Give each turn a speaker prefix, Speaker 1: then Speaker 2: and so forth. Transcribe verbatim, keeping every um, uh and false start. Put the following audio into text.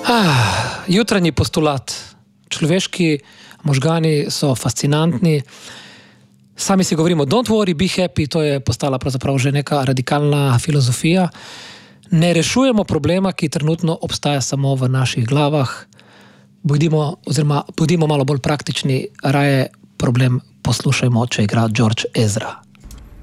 Speaker 1: Ah, jutranji postulat. Človeški možgani so fascinantni. Sami si govorimo, don't worry, be happy, to je postala pravzaprav že neka radikalna filozofija. Ne rešujemo problema, ki trenutno obstaja samo v naših glavah. Bodimo, oziroma, bodimo malo bolj praktični, raje problem poslušajmo, če igra George Ezra.